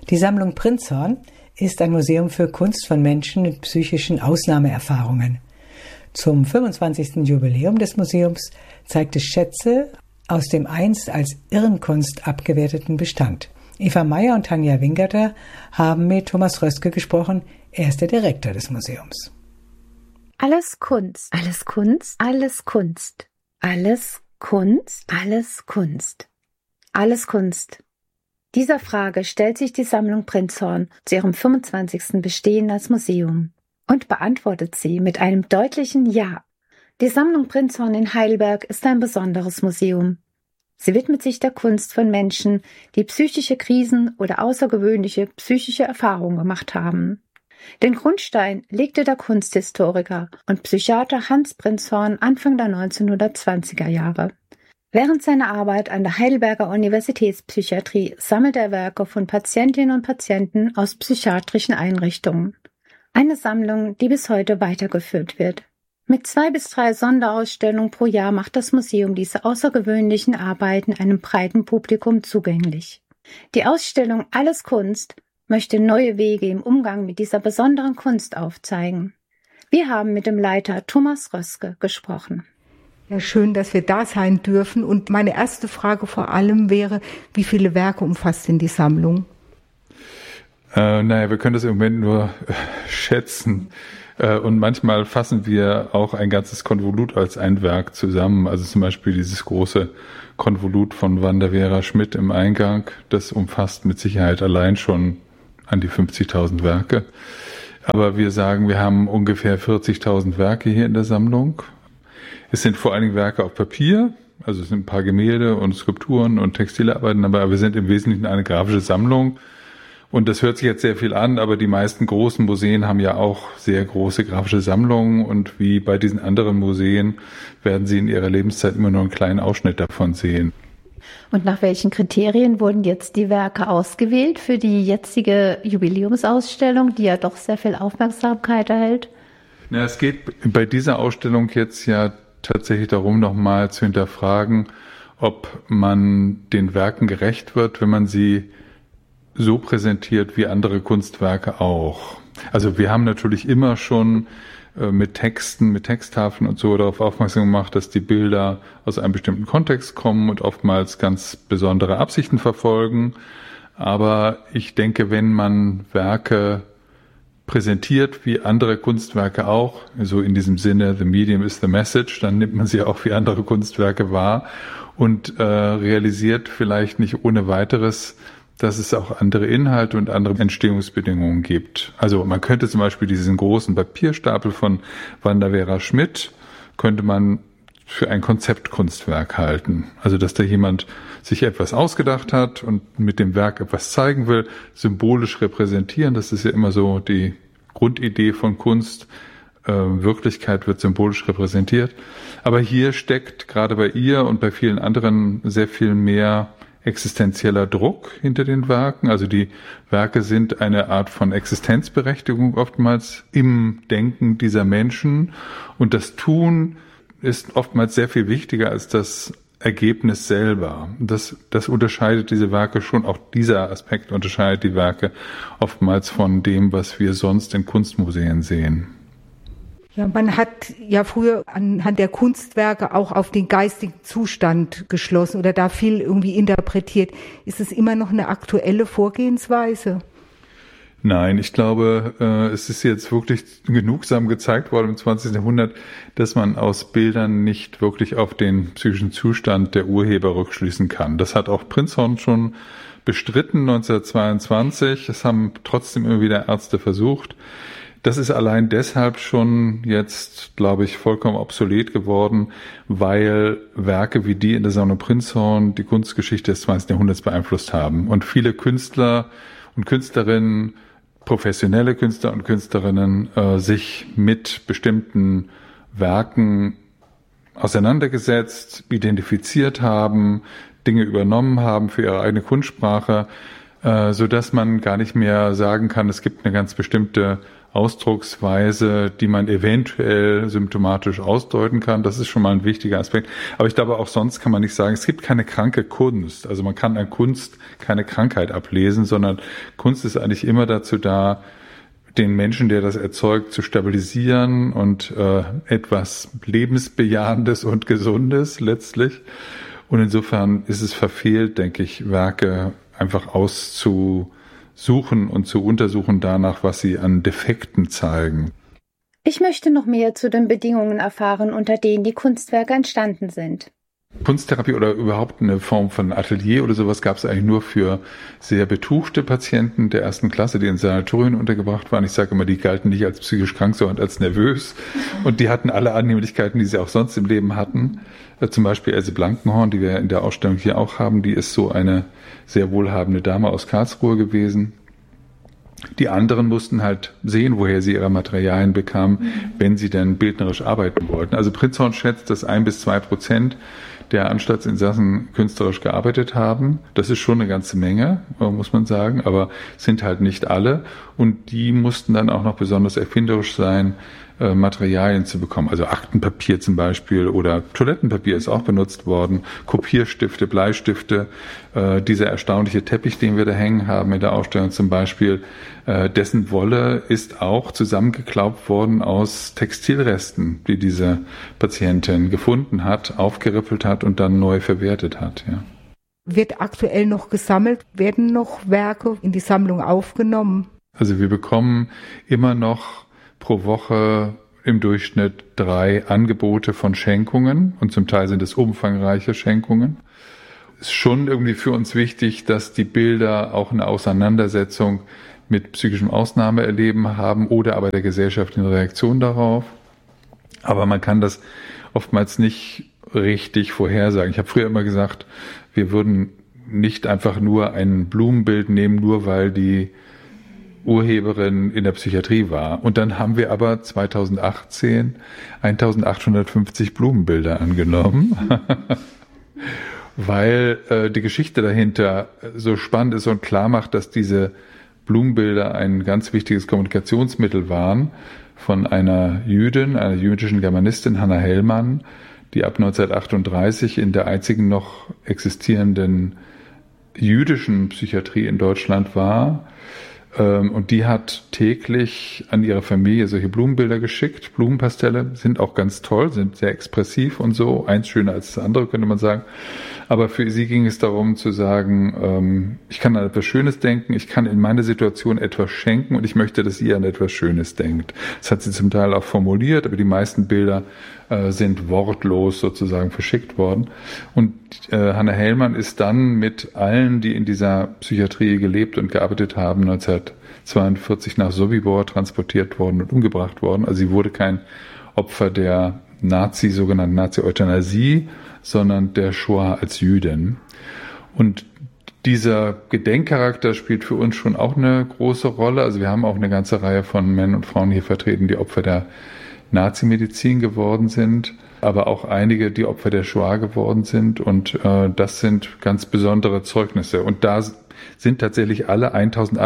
Die Sammlung Prinzhorn ist ein Museum für Kunst von Menschen mit psychischen Ausnahmeerfahrungen. Zum 25. Jubiläum des Museums zeigt es Schätze aus dem einst als Irrenkunst abgewerteten Bestand. Eva Meyer und Tanja Wingerter haben mit Thomas Röske gesprochen. Er ist der Direktor des Museums. Alles Kunst, alles Kunst, alles Kunst, alles Kunst, alles Kunst, alles Kunst. Dieser Frage stellt sich die Sammlung Prinzhorn zu ihrem 25. Bestehen als Museum und beantwortet sie mit einem deutlichen Ja. Die Sammlung Prinzhorn in Heidelberg ist ein besonderes Museum. Sie widmet sich der Kunst von Menschen, die psychische Krisen oder außergewöhnliche psychische Erfahrungen gemacht haben. Den Grundstein legte der Kunsthistoriker und Psychiater Hans Prinzhorn Anfang der 1920er Jahre. Während seiner Arbeit an der Heidelberger Universitätspsychiatrie sammelt er Werke von Patientinnen und Patienten aus psychiatrischen Einrichtungen. Eine Sammlung, die bis heute weitergeführt wird. Mit 2 bis 3 Sonderausstellungen pro Jahr macht das Museum diese außergewöhnlichen Arbeiten einem breiten Publikum zugänglich. Die Ausstellung Alles Kunst möchte neue Wege im Umgang mit dieser besonderen Kunst aufzeigen. Wir haben mit dem Leiter Thomas Röske gesprochen. Ja, schön, dass wir da sein dürfen. Und meine erste Frage vor allem wäre, wie viele Werke umfasst denn die Sammlung? Wir können das im Moment nur schätzen. Und manchmal fassen wir auch ein ganzes Konvolut als ein Werk zusammen. Also zum Beispiel dieses große Konvolut von Wanda Vera Schmidt im Eingang. Das umfasst mit Sicherheit allein schon an die 50.000 Werke. Aber wir sagen, wir haben ungefähr 40.000 Werke hier in der Sammlung. Es sind vor allen Dingen Werke auf Papier. Also es sind ein paar Gemälde und Skulpturen und Textilarbeiten. Aber wir sind im Wesentlichen eine grafische Sammlung. Und das hört sich jetzt sehr viel an, aber die meisten großen Museen haben ja auch sehr große grafische Sammlungen und wie bei diesen anderen Museen werden Sie in Ihrer Lebenszeit immer nur einen kleinen Ausschnitt davon sehen. Und nach welchen Kriterien wurden jetzt die Werke ausgewählt für die jetzige Jubiläumsausstellung, die ja doch sehr viel Aufmerksamkeit erhält? Es geht bei dieser Ausstellung jetzt ja tatsächlich darum, nochmal zu hinterfragen, ob man den Werken gerecht wird, wenn man sie so präsentiert wie andere Kunstwerke auch. Also wir haben natürlich immer schon mit Texten, mit Texttafeln und so darauf aufmerksam gemacht, dass die Bilder aus einem bestimmten Kontext kommen und oftmals ganz besondere Absichten verfolgen. Aber ich denke, wenn man Werke präsentiert wie andere Kunstwerke auch, so in diesem Sinne, the medium is the message, dann nimmt man sie auch wie andere Kunstwerke wahr und realisiert vielleicht nicht ohne weiteres, dass es auch andere Inhalte und andere Entstehungsbedingungen gibt. Also man könnte zum Beispiel diesen großen Papierstapel von Wanda Vera Schmidt, könnte man für ein Konzeptkunstwerk halten. Also dass da jemand sich etwas ausgedacht hat und mit dem Werk etwas zeigen will, symbolisch repräsentieren. Das ist ja immer so die Grundidee von Kunst. Wirklichkeit wird symbolisch repräsentiert. Aber hier steckt gerade bei ihr und bei vielen anderen sehr viel mehr existenzieller Druck hinter den Werken. Also die Werke sind eine Art von Existenzberechtigung oftmals im Denken dieser Menschen. Und das Tun ist oftmals sehr viel wichtiger als das Ergebnis selber. Das unterscheidet diese Werke schon, auch dieser Aspekt unterscheidet die Werke oftmals von dem, was wir sonst in Kunstmuseen sehen. Ja, man hat ja früher anhand der Kunstwerke auch auf den geistigen Zustand geschlossen oder da viel irgendwie interpretiert. Ist es immer noch eine aktuelle Vorgehensweise? Nein, ich glaube, es ist jetzt wirklich genugsam gezeigt worden im 20. Jahrhundert, dass man aus Bildern nicht wirklich auf den psychischen Zustand der Urheber rückschließen kann. Das hat auch Prinzhorn schon bestritten 1922. Das haben trotzdem immer wieder Ärzte versucht. Das ist allein deshalb schon jetzt, glaube ich, vollkommen obsolet geworden, weil Werke wie die in der Sammlung Prinzhorn die Kunstgeschichte des 20. Jahrhunderts beeinflusst haben. Und viele Künstler und Künstlerinnen, professionelle Künstler und Künstlerinnen, sich mit bestimmten Werken auseinandergesetzt, identifiziert haben, Dinge übernommen haben für ihre eigene Kunstsprache, so dass man gar nicht mehr sagen kann, es gibt eine ganz bestimmte Ausdrucksweise, die man eventuell symptomatisch ausdeuten kann. Das ist schon mal ein wichtiger Aspekt. Aber ich glaube, auch sonst kann man nicht sagen, es gibt keine kranke Kunst. Also man kann an Kunst keine Krankheit ablesen, sondern Kunst ist eigentlich immer dazu da, den Menschen, der das erzeugt, zu stabilisieren und etwas Lebensbejahendes und Gesundes letztlich. Und insofern ist es verfehlt, denke ich, Werke einfach auszusuchen und zu untersuchen danach, was sie an Defekten zeigen. Ich möchte noch mehr zu den Bedingungen erfahren, unter denen die Kunstwerke entstanden sind. Kunsttherapie oder überhaupt eine Form von Atelier oder sowas gab es eigentlich nur für sehr betuchte Patienten der ersten Klasse, die in Sanatorien untergebracht waren. Ich sage immer, die galten nicht als psychisch krank, sondern als nervös. Und die hatten alle Annehmlichkeiten, die sie auch sonst im Leben hatten. Zum Beispiel Else Blankenhorn, die wir in der Ausstellung hier auch haben, die ist so eine sehr wohlhabende Dame aus Karlsruhe gewesen. Die anderen mussten halt sehen, woher sie ihre Materialien bekamen, wenn sie denn bildnerisch arbeiten wollten. Also Prinzhorn schätzt, dass 1-2% der Anstaltsinsassen künstlerisch gearbeitet haben. Das ist schon eine ganze Menge, muss man sagen, aber sind halt nicht alle. Und die mussten dann auch noch besonders erfinderisch sein, Materialien zu bekommen. Also Aktenpapier zum Beispiel oder Toilettenpapier ist auch benutzt worden, Kopierstifte, Bleistifte, dieser erstaunliche Teppich, den wir da hängen haben in der Ausstellung zum Beispiel, dessen Wolle ist auch zusammengeklaubt worden aus Textilresten, die diese Patientin gefunden hat, aufgerippelt hat und dann neu verwertet hat. Ja. Wird aktuell noch gesammelt? Werden noch Werke in die Sammlung aufgenommen? Also wir bekommen immer noch pro Woche im Durchschnitt 3 Angebote von Schenkungen und zum Teil sind es umfangreiche Schenkungen. Es ist schon irgendwie für uns wichtig, dass die Bilder auch eine Auseinandersetzung mit psychischem Ausnahmeerleben haben oder aber der gesellschaftlichen Reaktion darauf. Aber man kann das oftmals nicht richtig vorhersagen. Ich habe früher immer gesagt, wir würden nicht einfach nur ein Blumenbild nehmen, nur weil die Urheberin in der Psychiatrie war. Und dann haben wir aber 2018 1850 Blumenbilder angenommen, weil die Geschichte dahinter so spannend ist und klar macht, dass diese Blumenbilder ein ganz wichtiges Kommunikationsmittel waren von einer Jüdin, einer jüdischen Germanistin, Hannah Hellmann, die ab 1938 in der einzigen noch existierenden jüdischen Psychiatrie in Deutschland war. Und die hat täglich an ihre Familie solche Blumenbilder geschickt. Blumenpastelle sind auch ganz toll, sind sehr expressiv und so. Eins schöner als das andere, könnte man sagen. Aber für sie ging es darum zu sagen, ich kann an etwas Schönes denken, ich kann in meine Situation etwas schenken und ich möchte, dass ihr an etwas Schönes denkt. Das hat sie zum Teil auch formuliert, aber die meisten Bilder sind wortlos sozusagen verschickt worden. Und Hannah Hellmann ist dann mit allen, die in dieser Psychiatrie gelebt und gearbeitet haben, 1942 nach Sobibor transportiert worden und umgebracht worden. Also sie wurde kein Opfer der sogenannten Nazi-Euthanasie, sondern der Shoah als Jüdin. Und dieser Gedenkcharakter spielt für uns schon auch eine große Rolle. Also wir haben auch eine ganze Reihe von Männern und Frauen hier vertreten, die Opfer der Nazi-Medizin geworden sind, aber auch einige, die Opfer der Shoah geworden sind. Und das sind ganz besondere Zeugnisse. Und da sind tatsächlich alle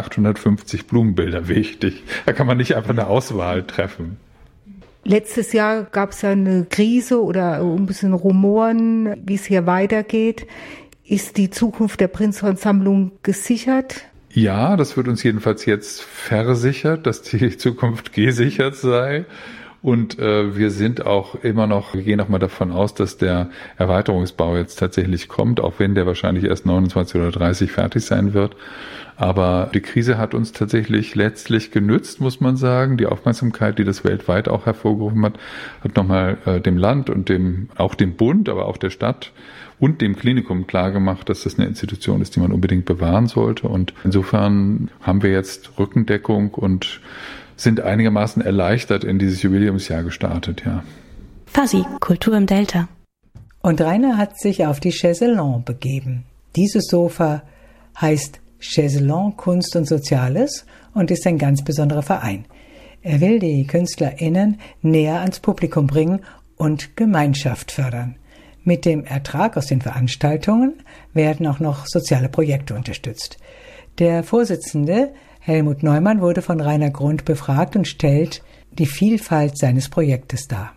1850 Blumenbilder wichtig. Da kann man nicht einfach eine Auswahl treffen. Letztes Jahr gab es ja eine Krise oder ein bisschen Rumoren, wie es hier weitergeht. Ist die Zukunft der Prinzhorn-Sammlung gesichert? Ja, das wird uns jedenfalls jetzt versichert, dass die Zukunft gesichert sei. Und wir sind auch immer noch, wir gehen auch mal davon aus, dass der Erweiterungsbau jetzt tatsächlich kommt, auch wenn der wahrscheinlich erst 29 oder 30 fertig sein wird. Aber die Krise hat uns tatsächlich letztlich genützt, muss man sagen. Die Aufmerksamkeit, die das weltweit auch hervorgerufen hat, hat nochmal dem Land und auch dem Bund, aber auch der Stadt und dem Klinikum klargemacht, dass das eine Institution ist, die man unbedingt bewahren sollte. Und insofern haben wir jetzt Rückendeckung und sind einigermaßen erleichtert in dieses Jubiläumsjahr gestartet, ja. Fuzzy, Kultur im Delta. Und Rainer hat sich auf die Chaiselongue begeben. Dieses Sofa heißt Chaiselongue Kunst und Soziales und ist ein ganz besonderer Verein. Er will die KünstlerInnen näher ans Publikum bringen und Gemeinschaft fördern. Mit dem Ertrag aus den Veranstaltungen werden auch noch soziale Projekte unterstützt. Der Vorsitzende, Helmut Neumann wurde von Rainer Grund befragt und stellt die Vielfalt seines Projektes dar.